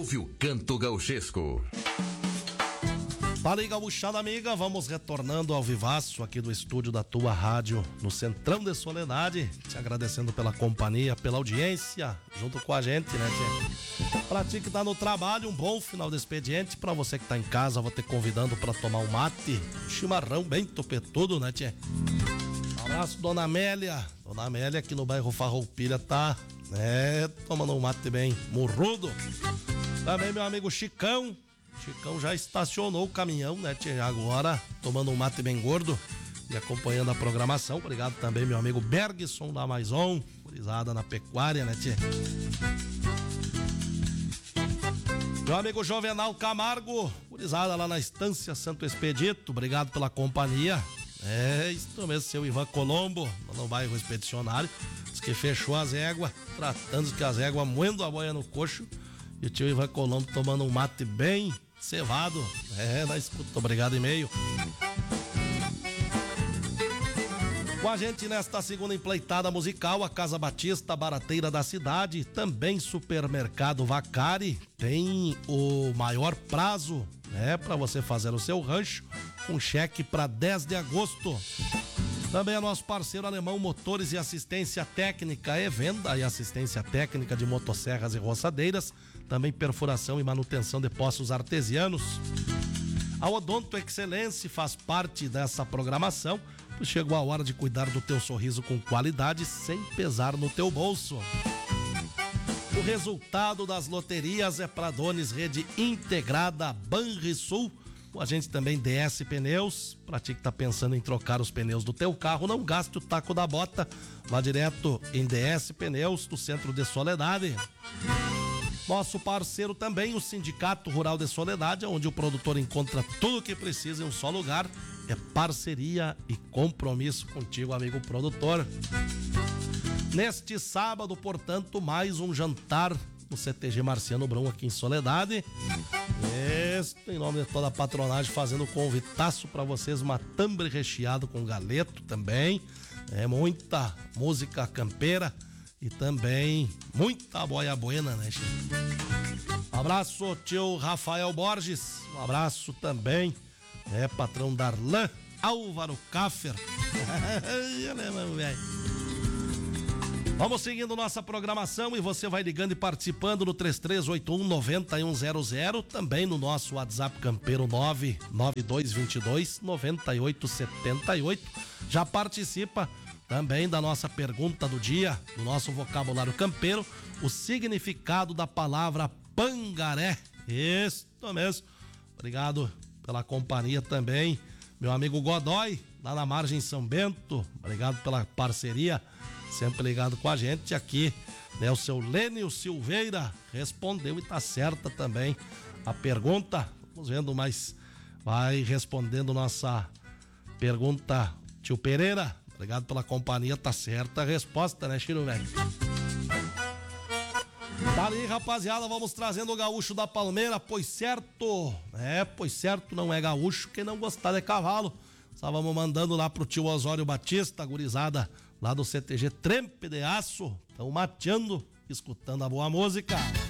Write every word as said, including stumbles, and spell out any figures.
ouve o canto gauchesco. Fala aí, gauchada amiga, vamos retornando ao vivaço aqui do estúdio da tua rádio no Centrão de Soledade, te agradecendo pela companhia, pela audiência, junto com a gente, né, tia? Pra ti que tá no trabalho, um bom final de expediente. Pra você que tá em casa, vou te convidando pra tomar um mate, um chimarrão bem topetudo, né, tia? Um abraço, Dona Amélia. Dona Amélia aqui no bairro Farroupilha tá, né, tomando um mate bem murrudo. Também meu amigo Chicão. Chicão já estacionou o caminhão, né, tia? Agora tomando um mate bem gordo e acompanhando a programação. Obrigado também meu amigo Bergson da Maison, gurizada na pecuária, né, tia? Meu amigo Jovenal Camargo, gurizada lá na Estância Santo Expedito, obrigado pela companhia. É, isso mesmo, seu Ivan Colombo, no bairro Expedicionário, diz que fechou as éguas, tratando que as éguas moendo a boia no coxo, e o tio Ivan Colombo tomando um mate bem cevado. É, na escuta, obrigado e-mail. Com a gente nesta segunda empleitada musical, a Casa Batista, barateira da cidade, também Supermercado Vacari, tem o maior prazo, né, para você fazer o seu rancho, com cheque para dez de agosto. Também é nosso parceiro alemão Motores e Assistência Técnica, é venda e assistência técnica de motosserras e roçadeiras, também perfuração e manutenção de poços artesianos. A Odonto Excelência faz parte dessa programação. Chegou a hora de cuidar do teu sorriso com qualidade, sem pesar no teu bolso. O resultado das loterias é para Dones Rede Integrada Banrisul. Com a gente também D S Pneus. Pra ti que tá pensando em trocar os pneus do teu carro, não gaste o taco da bota. Vá direto em D S Pneus, do Centro de Soledade. Nosso parceiro também, o Sindicato Rural de Soledade, onde o produtor encontra tudo o que precisa em um só lugar. É parceria e compromisso contigo, amigo produtor. Neste sábado, portanto, mais um jantar no C T G Marciano Brum aqui em Soledade. Este, em nome de toda a patronagem, fazendo um convitaço para vocês, uma tambre recheado com galeto também. É muita música campeira e também muita boia buena, né, Chico? Um abraço, tio Rafael Borges. Um abraço também, é patrão Darlan Álvaro Caffer. Vamos seguindo nossa programação e você vai ligando e participando no três três oito um nove um zero zero, também no nosso WhatsApp campeiro nove nove dois dois dois nove oito sete oito. Já participa também da nossa pergunta do dia, do nosso vocabulário campeiro, o significado da palavra pangaré. Isso mesmo. Obrigado pela companhia também, meu amigo Godoy, lá na Margem São Bento. Obrigado pela parceria, sempre ligado com a gente aqui, né? O seu Lênio Silveira respondeu e tá certa também a pergunta. Vamos vendo, mas vai respondendo nossa pergunta, tio Pereira. Obrigado pela companhia, tá certa a resposta, né, Chiro velho? Tá aí, rapaziada, vamos trazendo o gaúcho da Palmeira, pois certo, é, pois certo, não é gaúcho quem não gostar de cavalo. Só vamos mandando lá pro tio Osório Batista, gurizada lá do C T G Trempe de Aço, estão mateando, escutando a boa música.